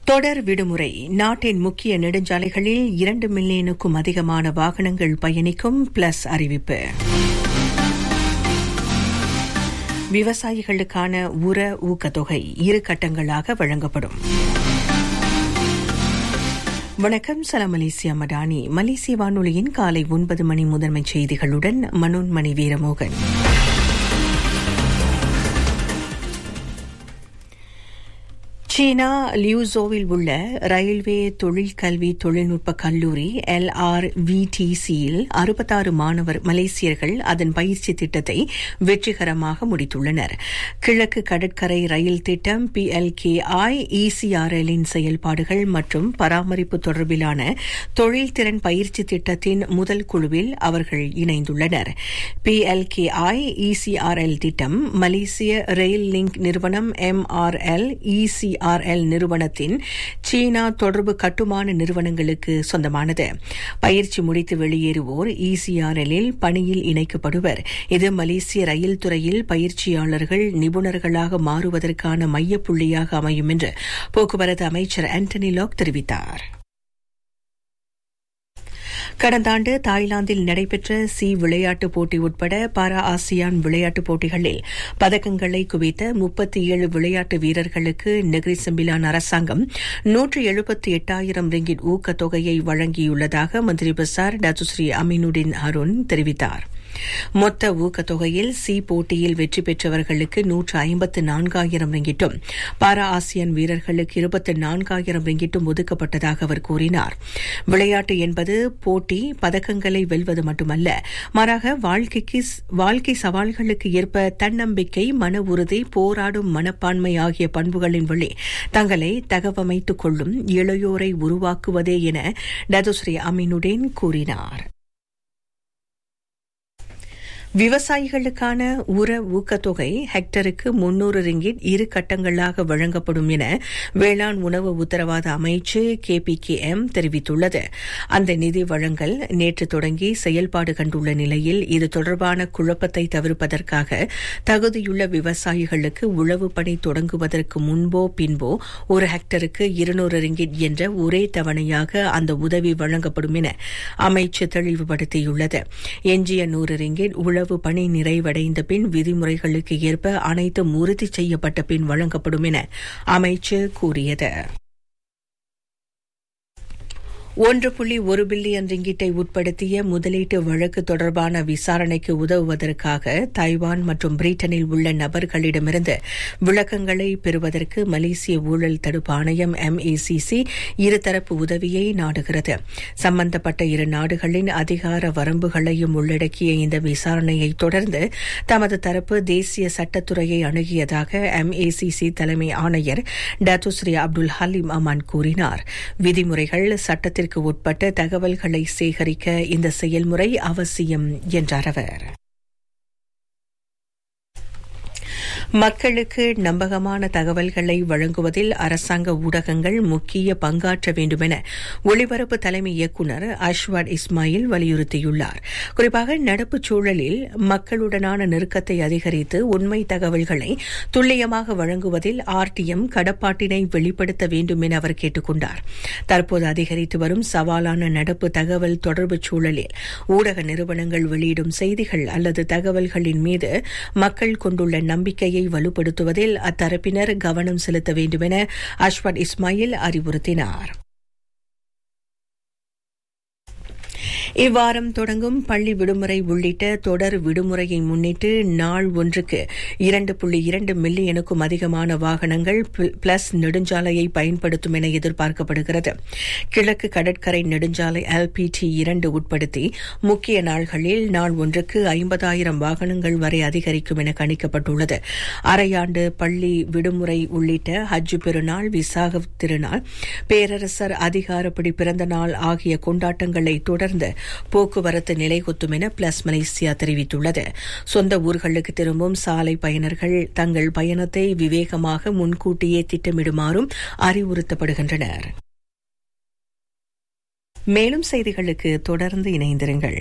தொடர் விடுமுறை. நாட்டின் முக்கிய நெடுஞ்சாலைகளில் 2 மில்லியனுக்கும் அதிகமான வாகனங்கள் பயணிக்கும் பிளஸ் அறிவிப்பு. விவசாயிகளுக்கான உர ஊக்கத்தொகை 2 கட்டங்களாக வழங்கப்படும். வணக்கம், சலாம் மலேசியா மடானி. மலேசிய வானொலியின் காலை 9 மணி முதன்மைச் செய்திகளுடன் மனோன்மணி வீரமோகன். சீனா லியூசோவில் உள்ள ரயில்வே தொழிற்கல்வி தொழில்நுட்ப கல்லூரி LRVTCயில் 66 மலேசியர்கள் அதன் பயிற்சி திட்டத்தை வெற்றிகரமாக முடித்துள்ளனர். கிழக்கு கடற்கரை ரயில் திட்டம் PLKI ECRLின் செயல்பாடுகள் மற்றும் பராமரிப்பு தொடர்பிலான தொழில்திறன் பயிற்சி திட்டத்தின் முதல் குழுவில் அவர்கள் இணைந்துள்ளனர். PLKI ECRL திட்டம் மலேசிய ரயில் லிங்க் நிறுவனம் MRL ECRL நிறுவனத்தின் சீனா தொடர்பு கட்டுமான நிறுவனங்களுக்கு சொந்தமானது. பயிற்சி முடித்து வெளியேறுவோர் ECRLில் பணியில் இணைக்கப்படுவர். இது மலேசிய ரயில் துறையில் பயிற்சியாளர்கள் நிபுணர்களாக மாறுவதற்கான மையப்புள்ளியாக அமையும் என்று போக்குவரத்து அமைச்சர் ஆண்டனி லாக் தெரிவித்தார். கடந்த ஆண்டு தாய்லாந்தில் நடைபெற்ற விளையாட்டுப் போட்டி உட்பட பாரா ஆசியான் விளையாட்டுப் போட்டிகளில் பதக்கங்களை குவித்த 37 விளையாட்டு வீரர்களுக்கு நெகிரி செம்பிலான் அரசாங்கம் 178,000 ரிங்கிட் ஊக்கத்தொகையை வழங்கியுள்ளதாக மந்திரி பசார் டாக்டர் அமீனுடின் ஹருன் தெரிவித்தார். மொத்த ஊக்கத்தொகையில் போட்டியில் வெற்றி பெற்றவர்களுக்கு 154,000 ரிங்கிட்டும் பாரா ஆசியான் வீரர்களுக்கு 24,000 ரிங்கிட்டும் ஒதுக்கப்பட்டதாக அவர் கூறினார். விளையாட்டு என்பது போட்டி பதக்கங்களை வெல்வது மட்டுமல்ல, மாறாக வாழ்க்கை சவால்களுக்கு ஏற்ப தன்னம்பிக்கை, மன உறுதி, போராடும் மனப்பான்மை ஆகிய பண்புகளின் வழி தங்களை தகவமைத்துக் கொள்ளும் இளையோரை உருவாக்குவதே என டாக்டர் அமீனுடின் கூறினார். விவசாயிகளுக்கான உர ஊக்கத்தொகை ஹெக்டருக்கு 300 ரிங்கிட் 2 கட்டங்களாக வழங்கப்படும் என வேளாண் உணவு உத்தரவாத அமைச்சு KPKM தெரிவித்துள்ளது. அந்த நிதி வழங்கல் நேற்று தொடங்கி செயல்பாடு கண்டுள்ள நிலையில் இது தொடர்பான குழப்பத்தை தவிர்ப்பதற்காக தகுதியுள்ள விவசாயிகளுக்கு உழவு பணி தொடங்குவதற்கு முன்போ பின்போ 1 ஹெக்டருக்கு 200 ரிங்கிட் என்ற ஒரே தவணையாக அந்த உதவி வழங்கப்படும் என அமைச்சு தெளிவுபடுத்தியுள்ளது. எஞ்சிய 100 ரிங்கிட் உழவு பணி நிறைவடைந்த பின் விதிமுறைகளுக்கு ஏற்ப அனைத்தும் உறுதி செய்யப்பட்ட பின் வழங்கப்படும் என அமைச்சு கூறியது. 1.1 பில்லியன் ரிங்கிட்டை உட்படுத்திய முதலீட்டு வழக்கு தொடர்பான விசாரணைக்கு உதவுவதற்காக தைவான் மற்றும் பிரிட்டனில் உள்ள நபர்களிடமிருந்து விளக்கங்களை பெறுவதற்கு மலேசிய ஊழல் தடுப்பு ஆணையம் MACC இருதரப்பு உதவியை நாடுகிறது. சம்பந்தப்பட்ட 2 நாடுகளின் அதிகார வரம்புகளையும் உள்ளடக்கிய இந்த விசாரணையை தொடர்ந்து தமது தரப்பு தேசிய சட்டத்துறையை அணுகியதாக MACC தலைமை ஆணையர் டாக்டர் அப்துல் ஹலீம் அமான் கூறினார். விதிமுறைகள் சட்டத்தில் உட்பட்ட தகவல்களை சேகரிக்க இந்த செயல்முறை அவசியம் என்றார் அவர். மக்களுக்கு நம்பகமான தகவல்களை வழங்குவதில் அரசாங்க ஊடகங்கள் முக்கிய பங்காற்ற வேண்டுமென ஒளிபரப்பு தலைமை இயக்குநர் அஷ்வாட் இஸ்மாயில் வலியுறுத்தியுள்ளார். குறிப்பாக நடப்புச் சூழலில் மக்களுடனான நெருக்கத்தை அதிகரித்து உண்மை தகவல்களை துல்லியமாக வழங்குவதில் RTM கடப்பாட்டினை வெளிப்படுத்த வேண்டும் என அவர் கேட்டுக் கொண்டார். தற்போது அதிகரித்து வரும் சவாலான நடப்பு தகவல் தொடர்பு சூழலில் ஊடக நிறுவனங்கள் வெளியிடும் செய்திகள் அல்லது தகவல்களின் மீது மக்கள் கொண்டுள்ள நம்பிக்கையை வலுப்படுத்துவதில் அத்தரப்பினர் கவனம் செலுத்த வேண்டும் என அஷ்வாட் இஸ்மாயில் அறிவுறுத்தினார். இவ்வாரம் தொடங்கும் பள்ளி விடுமுறை உள்ளிட்ட தொடர் விடுமுறையை முன்னிட்டு நாள் ஒன்றுக்கு 2.2 மில்லியனுக்கும் அதிகமான வாகனங்கள் பிளஸ் நெடுஞ்சாலையை பயன்படுத்தும் என எதிர்பார்க்கப்படுகிறது. கிழக்கு கடற்கரை நெடுஞ்சாலை LPT2 உட்படுத்தி முக்கிய நாள்களில் நாள் ஒன்றுக்கு 50,000 வாகனங்கள் வரை அதிகரிக்கும் என கணிக்கப்பட்டுள்ளது. அரையாண்டு பள்ளி விடுமுறை உள்ளிட்ட ஹஜ் பெருநாள், விசாக திருநாள், பேரரசர் அதிகாரப்படி பிறந்த நாள் ஆகிய கொண்டாட்டங்களை தொடர்ந்து போக்குவரத்து நிலைகொத்தும் என பிளஸ் மலேசியா தெரிவித்துள்ளது. சொந்த ஊர்களுக்கு திரும்பும் சாலை பயனர்கள் தங்கள் பயணத்தை விவேகமாக முன்கூட்டியே திட்டமிடுமாறும் அறிவுறுத்தப்படுகின்றனர். மேலும் செய்திகளுக்கு தொடர்ந்து இணைந்திருங்கள்.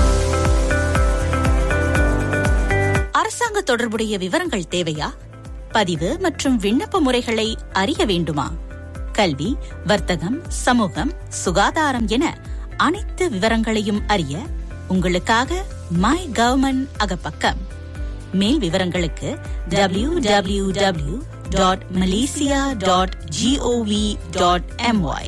அரசாங்க தொடர்புடைய விவரங்கள் தேவையா? பதிவு மற்றும் விண்ணப்ப முறைகளை அறிய வேண்டுமா? கல்வி, வர்த்தகம், சமூகம், சுகாதாரம் என அனைத்து விவரங்களையும் அறிய உங்களுக்காக மை கவர்மெண்ட் அகப்பக்கம். மேல் விவரங்களுக்கு www.malaysia.gov.my.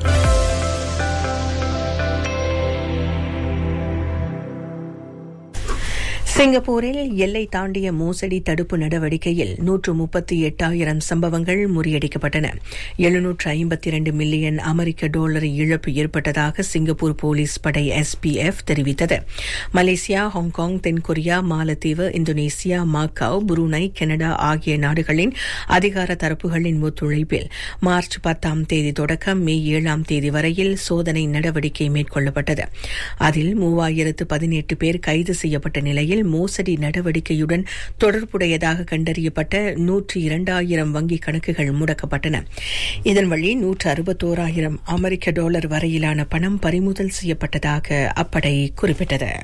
சிங்கப்பூரில் எல்லை தாண்டிய மோசடி தடுப்பு நடவடிக்கையில் 138,000 சம்பவங்கள் முறியடிக்கப்பட்டன. 752 மில்லியன் அமெரிக்க டாலர் இழப்பு ஏற்பட்டதாக சிங்கப்பூர் போலீஸ் படை SPF தெரிவித்தது. மலேசியா, ஹாங்காங், தென்கொரியா, மாலத்தீவு, இந்தோனேசியா, மாக்காவ், புரூனை, கனடா ஆகிய நாடுகளின் அதிகார தரப்புகளின் ஒத்துழைப்பில் மார்ச் 10ஆம் தேதி தொடக்கம் மே 7ஆம் தேதி வரையில் சோதனை நடவடிக்கை மேற்கொள்ளப்பட்டது. அதில் 3018 பேர் கைது செய்யப்பட்ட நிலையில் மோசடி நடவடிக்கையுடன் தொடர்புடையதாக கண்டறியப்பட்ட 102,000 வங்கிக் கணக்குகள் முடக்கப்பட்டன. இதன் வழி 161,000 அமெரிக்க டாலர் வரையிலான பணம் பறிமுதல் செய்யப்பட்டதாக அப்படை குறிப்பிட்டது.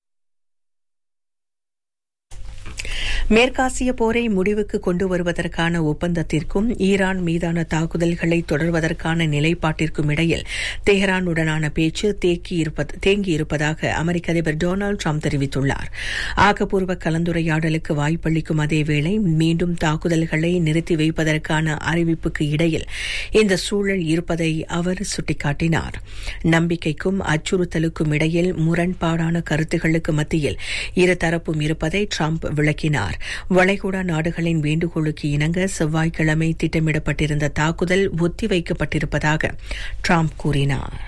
மேற்காசிய போரை முடிவுக்கு கொண்டு வருவதற்கான ஒப்பந்தத்திற்கும் ஈரான் மீதான தாக்குதல்களை தொடர்வதற்கான நிலைப்பாட்டிற்கும் இடையில் தெஹ்ரானுடனான பேச்சு தேங்கியிருப்பதாக அமெரிக்க அதிபர் டொனால்டு டிரம்ப் தெரிவித்துள்ளார். ஆக்கப்பூர்வ கலந்துரையாடலுக்கு வாய்ப்பளிக்கும் அதேவேளை மீண்டும் தாக்குதல்களை நிறுத்தி வைப்பதற்கான அறிவிப்புக்கு இடையில் இந்த சூழல் இருப்பதை அவர் சுட்டிக்காட்டினார். நம்பிக்கைக்கும் அச்சுறுத்தலுக்கும் இடையில் முரண்பாடான கருத்துகளுக்கு மத்தியில் இருதரப்பும் இருப்பதை டிரம்ப் விளக்கினார். வளைகுடா நாடுகளின் வேண்டுகோளுக்கு இணங்க செவ்வாய்க்கிழமை திட்டமிடப்பட்டிருந்த தாக்குதல் ஒத்திவைக்கப்பட்டிருப்பதாக டிரம்ப் கூறினார்.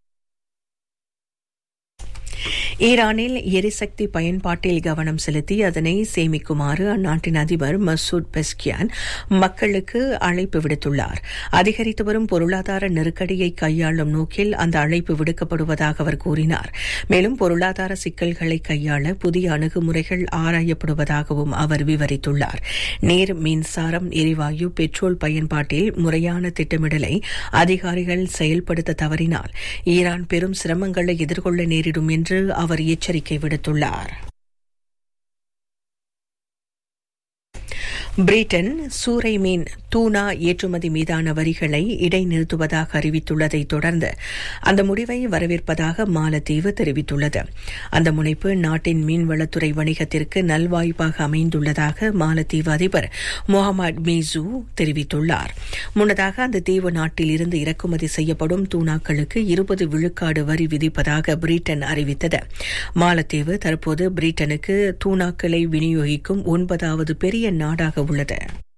ஈரானில் எரிசக்தி பயன்பாட்டில் கவனம் செலுத்தி அதனை சேமிக்குமாறு அந்நாட்டின் அதிபர் மசூத் பெஸ்கியான் மக்களுக்கு அழைப்பு விடுத்துள்ளார். அதிகரித்து வரும் பொருளாதார நெருக்கடியை கையாளும் நோக்கில் அந்த அழைப்பு விடுக்கப்படுவதாக அவர் கூறினார். மேலும் பொருளாதார சிக்கல்களை கையாள புதிய அணுகுமுறைகள் ஆராயப்படுவதாகவும் அவர் விவரித்துள்ளார். நீர், மின்சாரம், எரிவாயு, பெட்ரோல் பயன்பாட்டில் முறையான திட்டமிடலை அதிகாரிகள் செயல்படுத்த தவறினால் ஈரான் பெரும் சிரமங்களை எதிர்கொள்ள நேரிடும் என்று அவர் எச்சரிக்கை விடுத்துள்ளார். பிரிட்டன் சூறை மீன் தூனா ஏற்றுமதி மீதான வரிகளை இடைநிறுத்துவதாக அறிவித்துள்ளதை தொடர்ந்து அந்த முடிவை வரவேற்பதாக மாலத்தீவு தெரிவித்துள்ளது. அந்த முனைப்பு நாட்டின் மீன்வளத்துறை வணிகத்திற்கு நல்வாய்ப்பாக அமைந்துள்ளதாக மாலத்தீவு அதிபர் முகமது மீசு தெரிவித்துள்ளார். முன்னதாக அந்த தீவு நாட்டில் இருந்து இறக்குமதி செய்யப்படும் தூனாக்களுக்கு 20 விழுக்காடு வரி விதிப்பதாக பிரிட்டன் அறிவித்தது. மாலத்தீவு தற்போது பிரிட்டனுக்கு தூனாக்களை விநியோகிக்கும் 9வது பெரிய நாடாக உள்ளது.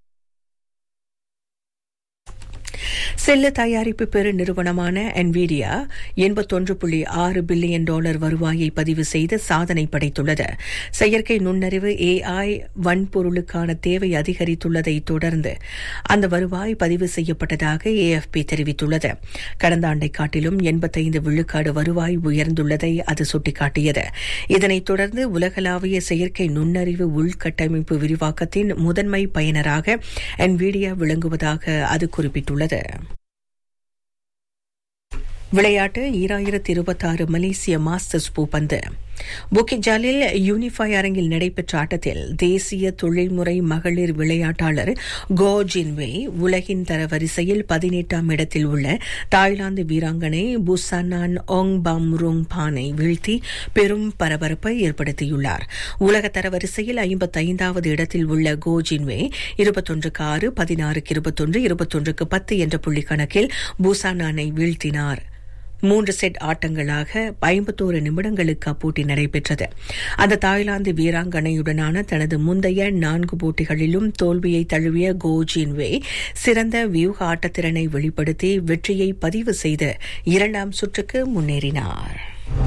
செல்ல தயாரிப்பு பெரு நிறுவனமான NVIDIA 81.6 பில்லியன் டாலர் வருவாயை பதிவு செய்து சாதனை படைத்துள்ளது. செயற்கை நுண்ணறிவு AI வன்பொருளுக்கான தேவை அதிகரித்துள்ளதை தொடர்ந்து அந்த வருவாய் பதிவு செய்யப்பட்டதாக AFP தெரிவித்துள்ளது. கடந்த ஆண்டை காட்டிலும் 85 விழுக்காடு வருவாய் உயர்ந்துள்ளதை அது சுட்டிக்காட்டியது. இதனைத் தொடர்ந்து உலகளாவிய செயற்கை நுண்ணறிவு உள்கட்டமைப்பு விரிவாக்கத்தின் முதன்மை பயனராக NVIDIA விளங்குவதாக அது குறிப்பிட்டுள்ளது. விளையாட்டு 2026 மலேசிய மாஸ்டர்ஸ் பூப்பந்து. புக்கிட் ஜாலில் யூனிஃபை அரங்கில் நடைபெற்ற ஆட்டத்தில் தேசிய தொழில்முறை மகளிர் விளையாட்டாளர் கோ ஜின்வே உலகின் தரவரிசையில் 18ஆம் இடத்தில் உள்ள தாய்லாந்து வீராங்கனை புசானான் ஒங் பம்ருங் பானை வீழ்த்தி பெரும் பரபரப்பை ஏற்படுத்தியுள்ளார். உலக தரவரிசையில் 55வது இடத்தில் உள்ள கோ ஜின்வே 21-6, 16-21, 21-10 என்ற புள்ளி கணக்கில் புசானானை வீழ்த்தினார். 3 செட் ஆட்டங்களாக 51 நிமிடங்களுக்கு அப்போட்டி நடைபெற்றது. அந்த தாய்லாந்து வீராங்கனையுடனான தனது முந்தைய 4 போட்டிகளிலும் தோல்வியை தழுவிய கோ ஜின்வே சிறந்த வியூக ஆட்டத்திறனை வெளிப்படுத்தி வெற்றியை பதிவு செய்து 2ஆம் சுற்றுக்கு முன்னேறினார்.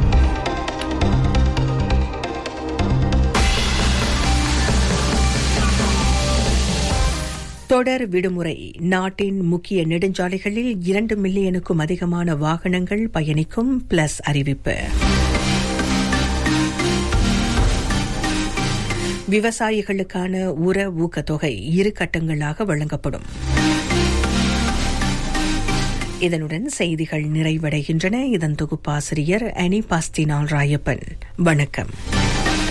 தொடர் விடுமுறை. நாட்டின் முக்கிய நெடுஞ்சாலைகளில் 2 மில்லியனுக்கும் அதிகமான வாகனங்கள் பயணிக்கும் பிளஸ் அறிவிப்பு. விவசாயிகளுக்கான உர ஊக்கத்தொகை 2 கட்டங்களாக வழங்கப்படும். இதனுடன் செய்திகள் நிறைவடைகின்றன. இதன் தொகுப்பாசிரியர் அனி பாஸ்தினால் ராயப்பன். வணக்கம்.